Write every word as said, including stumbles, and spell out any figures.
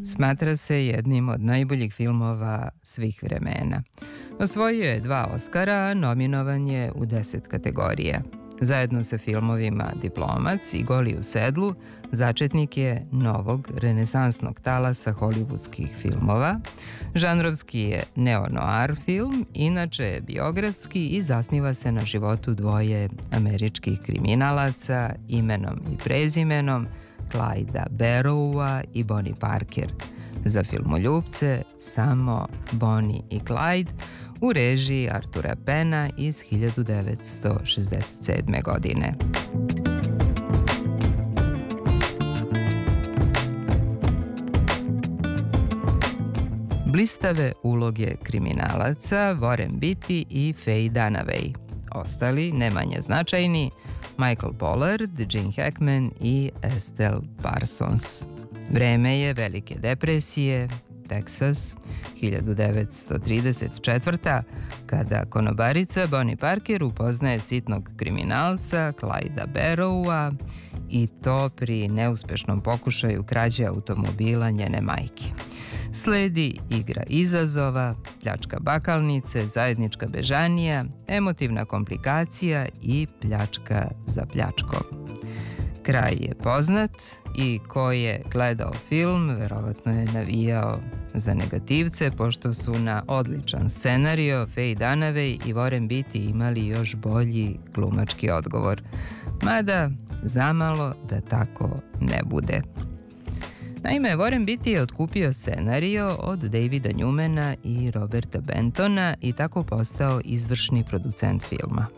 Smatra se jednim od najboljih filmova svih vremena. Osvojio je dva Oskara, a nominovan je u deset kategorija. Zajedno sa filmovima Diplomac i Goli u sedlu, začetnik je novog renesansnog talasa hollywoodskih filmova. Žanrovski je neo-noir film, inače je biografski i zasniva se na životu dvoje američkih kriminalaca imenom i prezimenom Clyda Barrowa i Bonnie Parker. Za filmoljupce samo Bonnie i Clyde u režiji Artura Penna iz hiljadu devetsto šezdeset sedme. godine. Blistave uloge kriminalaca Warren Beatty i Faye Dunaway. Ostali, ne manje značajni, Michael Pollard, Gene Hackman i Estelle Parsons. Vreme je Velike depresije, Teksas, hiljadu devetsto trideset četvrta. kada konobarica Bonnie Parker upoznaje sitnog kriminalca Clyda Barrowa i to pri neuspešnom pokušaju krađe automobila njene majke. Sledi igra izazova, pljačka bakalnice, zajednička bežanija, emotivna komplikacija i pljačka za pljačkom. Kraj je poznat i ko je gledao film, verovatno je navijao za negativce, pošto su na odličan scenario Faye Dunaway i Warren Beatty imali još bolji glumački odgovor. Mada, zamalo da tako ne bude. Naime, Warren Beatty je otkupio scenario od Davida Newmana i Roberta Bentona i tako postao izvršni producent filma.